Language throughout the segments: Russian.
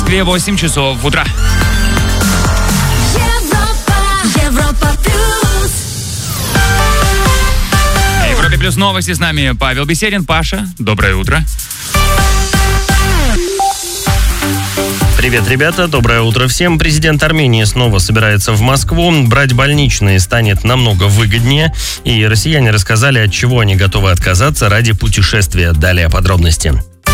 Москве 8 часов утра. Европе плюс новости, с нами Павел Беседин. Паша, доброе утро. Привет, ребята, доброе утро всем. Президент Армении снова собирается в Москву. Брать больничные станет намного выгоднее. И россияне рассказали, от чего они готовы отказаться ради путешествия. Далее подробности.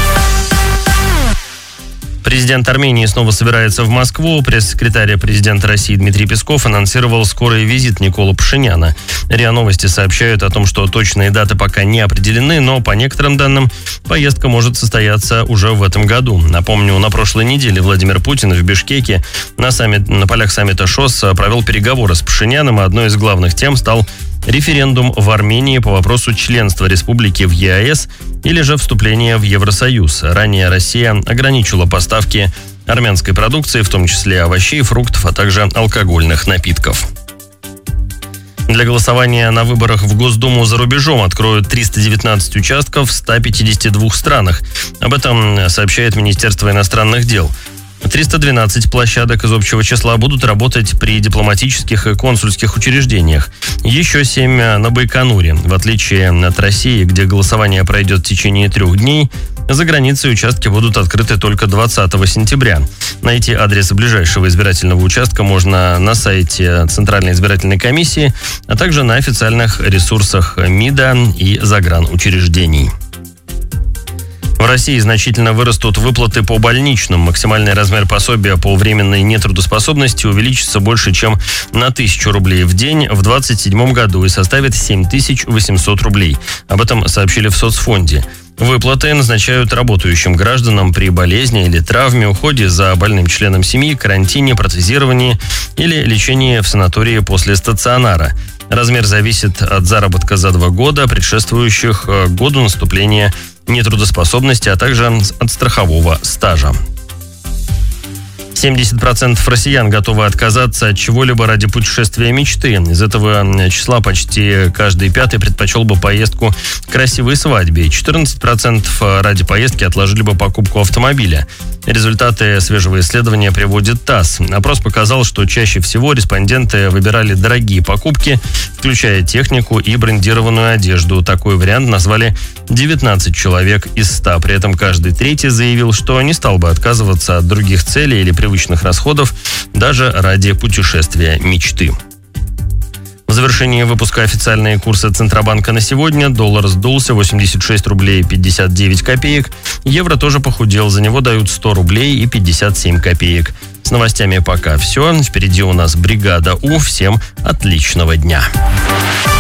Президент Армении снова собирается в Москву. Пресс-секретарь президента России Дмитрий Песков анонсировал скорый визит Николы Пашиняна. РИА Новости сообщают о том, что точные даты пока не определены, но по некоторым данным поездка может состояться уже в этом году. Напомню, на прошлой неделе Владимир Путин в Бишкеке на полях саммита ШОС провел переговоры с Пашиняном, и одной из главных тем стал референдум в Армении по вопросу членства республики в ЕАЭС или же вступления в Евросоюз. Ранее Россия ограничила поставки армянской продукции, в том числе овощей, фруктов, а также алкогольных напитков. Для голосования на выборах в Госдуму за рубежом откроют 319 участков в 152 странах. Об этом сообщает Министерство иностранных дел. 312 площадок из общего числа будут работать при дипломатических и консульских учреждениях. Еще 7 на Байконуре. В отличие от России, где голосование пройдет в течение 3 дней, за границей участки будут открыты только 20 сентября. Найти адрес ближайшего избирательного участка можно на сайте Центральной избирательной комиссии, а также на официальных ресурсах МИДа и загранучреждений. В России значительно вырастут выплаты по больничным. Максимальный размер пособия по временной нетрудоспособности увеличится больше, чем на 1000 рублей в день в 2027 году и составит 7800 рублей. Об этом сообщили в соцфонде. Выплаты назначают работающим гражданам при болезни или травме, уходе за больным членом семьи, карантине, протезировании или лечении в санатории после стационара. Размер зависит от заработка за 2 года, предшествующих году наступления нетрудоспособности, а также от страхового стажа. 70% россиян готовы отказаться от чего-либо ради путешествия мечты. Из этого числа почти каждый пятый предпочел бы поездку к красивой свадьбе. 14% ради поездки отложили бы покупку автомобиля. Результаты свежего исследования приводит ТАСС. Опрос показал, что чаще всего респонденты выбирали дорогие покупки, включая технику и брендированную одежду. Такой вариант назвали 19 человек из 100. При этом каждый третий заявил, что не стал бы отказываться от других целей или привычных расходов даже ради путешествия мечты. В завершении выпуска официальные курсы Центробанка на сегодня. Доллар сдулся 86 рублей 59 копеек. Евро тоже похудел. За него дают 100 рублей и 57 копеек. С новостями пока все. Впереди у нас бригада У. Всем отличного дня.